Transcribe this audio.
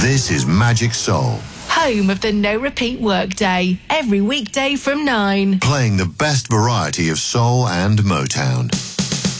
This is Magic Soul, home of the No Repeat Workday, every weekday from 9. playing the best variety of soul and Motown.